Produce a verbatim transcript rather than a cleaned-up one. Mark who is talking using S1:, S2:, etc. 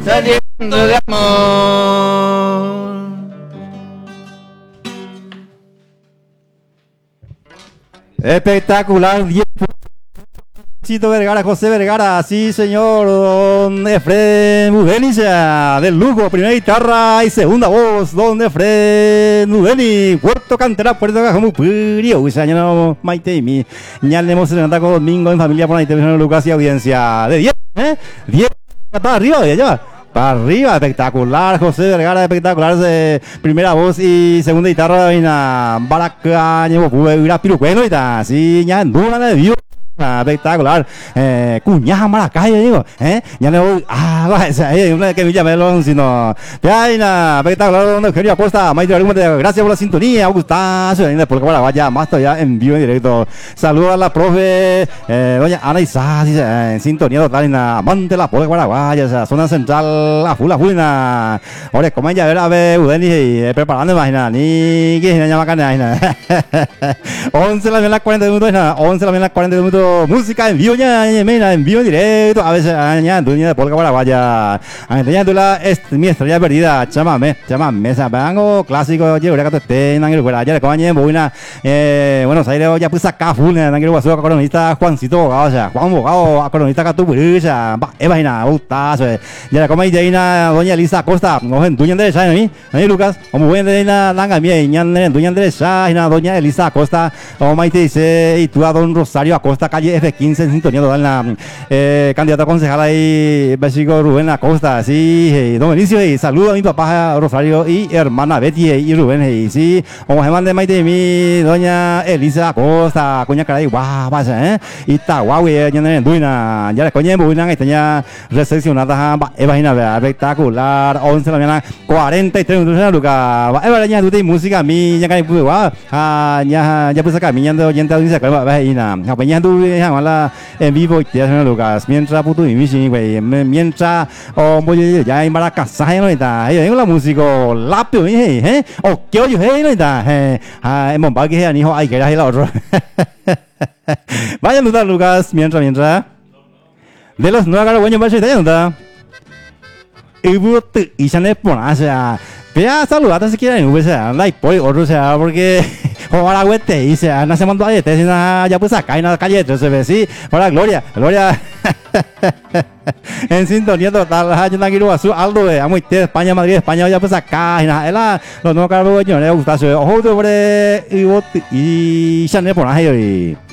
S1: sediento de amor.
S2: Espectacular, diez Chito Vergara, José Vergara, sí señor, don Efren Mudenicha, del Lugo, primera guitarra y segunda voz, don Efren Mudeni, Puerto Cantera, Puerto Cajamu, Purio, Usañano, Maite y mi, ya le hemos celebrado domingo en familia por la televisión de Lucas y audiencia, de diez, ¿eh? diez, para arriba, ya va. Para arriba, espectacular, José Vergara, espectacular, de primera voz y segunda guitarra, y na Baraca, llevo pura piruqueno y tal, sí, ya en duda de vivo. Espectacular, eh, cuñaja Maracay, digo, eh, ya no, ah, va, esa, eh, una que me llame el sino, ya, espectacular, don Eugenio Acosta, Maite, gracias por la sintonía, gustazo, porque para vaya, más todavía en vivo en directo, saludos a la profe, eh, doña Ana Isa, dice, eh, en sintonía total, en la amante la Pole Paraguaya, esa zona central, a full, a full, na, ahora, como ella, a ver, Udeni, eh, preparando, imagina, ni que se llama canal, once la las cuarenta minutos, once la las cuarenta minutos, música en vivo ya, en vivo en directo, a veces ya dueña de polka paraguaya, ya la mi estrella perdida, chámame, chámame, esa bango clásico, yo creo que te en el fuera, ya le coñe buena, eh, Buenos Aires ya pues acá full, en el guaso cronista Juancito, o sea, Juan Bogado, cronista Catuburilla, imagina, gustazo, ya le come ya doña Elisa Acosta, no en dueña derecha, ¿no? ¿No Lucas? Como buen de la langa mía, en dueña derecha, y doña Elisa Acosta, o Maite dice, y tú a don Rosario Acosta, calle F quince en sintonía total, la eh, candidata concejal ahí, básico Rubén Acosta, sí, eh, don Benicio, y saludo a mi papá Rosario y hermana Betty eh, y Rubén, y sí, como se mande Maite de mi doña Elisa Acosta, coña caray, guau, pasa, eh, y está guau, ya en duina, ya le coña buena, que tenía recepcionada, imagina, espectacular, once de la mañana, cuarenta y tres minutos en Lucas, va, ya tú tienes música, a mí, ya caray, pues, guau, ya, ya pues acá, caminando, oyente, audiencia, va, va, y nada, apeñando en vivo y ya Lucas mientras puto y mi güey mientras o voy ya en Maracasa no está ahí la música lapio eh o qué oye hey no está eh en Bombay que ni hijo hay que ir a la otro vaya lugar Lucas mientras mientras de los nueve años va a ser está y puto y se le pone o sea vea saludate si quieren o sea like por otro sea porque ahora güey te dice no se mandó ahí te dice ya pues acá en la calle se ve sí ahora Gloria Gloria en sintonía total yo no quiero azul algo de amo de España Madrid España ya pues acá y nada los no cargos yo le gusta ojo sobre y y Chanel por ahí